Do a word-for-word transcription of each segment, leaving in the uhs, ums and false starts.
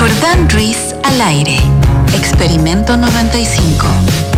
Jordán Ruiz al aire. Experimento noventa y cinco.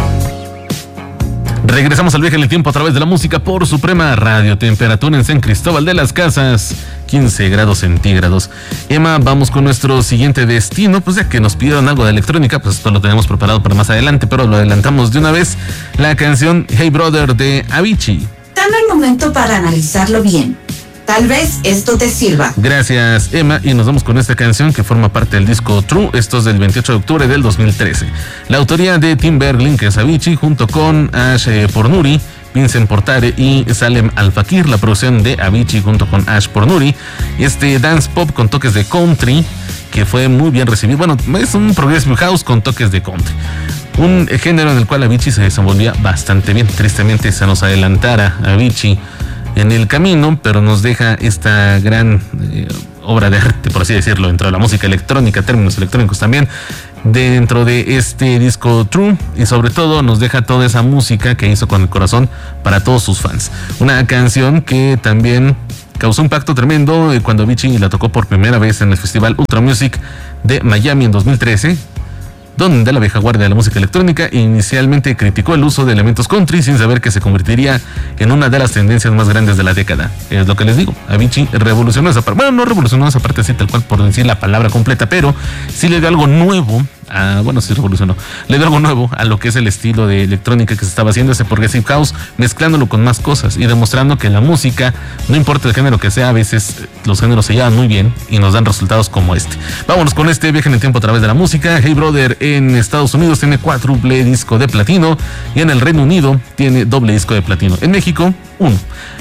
Regresamos al viaje en el tiempo a través de la música por Suprema Radio. Temperatura en San Cristóbal de las Casas, quince grados centígrados. Emma, vamos con nuestro siguiente destino. Pues ya que nos pidieron algo de electrónica, pues esto lo tenemos preparado para más adelante, pero lo adelantamos de una vez. La canción Hey Brother de Avicii. Dame el momento para analizarlo bien. Tal vez esto te sirva. Gracias, Emma, y nos vamos con esta canción que forma parte del disco True. Esto es del veintiocho de octubre del dos mil trece. La autoría de Tim Bergling, que es Avicii, junto con Ash Pornuri, Vincent Portare y Salem Al Fakir. La producción de Avicii junto con Ash Pornuri. Este dance pop con toques de country que fue muy bien recibido. Bueno, es un progressive house con toques de country. Un género en el cual Avicii se desenvolvía bastante bien. Tristemente se nos adelantara Avicii en el camino, pero nos deja esta gran eh, obra de arte, por así decirlo, dentro de la música electrónica, términos electrónicos también, dentro de este disco True, y sobre todo nos deja toda esa música que hizo con el corazón para todos sus fans. Una canción que también causó un impacto tremendo cuando Avicii la tocó por primera vez en el Festival Ultra Music de Miami en dos mil trece, donde la vieja guardia de la música electrónica inicialmente criticó el uso de elementos country sin saber que se convertiría en una de las tendencias más grandes de la década. Es lo que les digo, Avicii revolucionó esa parte. Bueno, no revolucionó esa parte así tal cual por decir la palabra completa, pero sí le dio algo nuevo. A, bueno, sí revolucionó. Le dio algo nuevo a lo que es el estilo de electrónica que se estaba haciendo, ese progressive house, mezclándolo con más cosas y demostrando que la música, no importa el género que sea, a veces los géneros se llevan muy bien y nos dan resultados como este. Vámonos con este viaje en el tiempo a través de la música. Hey Brother en Estados Unidos tiene cuádruple disco de platino y en el Reino Unido tiene doble disco de platino. En México, uno.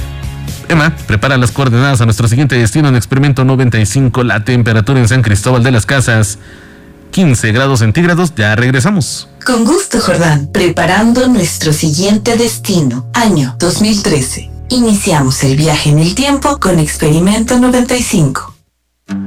Emma, prepara las coordenadas a nuestro siguiente destino en Experimento noventa y cinco. La temperatura en San Cristóbal de las Casas, quince grados centígrados. Ya regresamos. Con gusto, Jordán. Preparando nuestro siguiente destino, año dos mil trece. Iniciamos el viaje en el tiempo con Experimento noventa y cinco.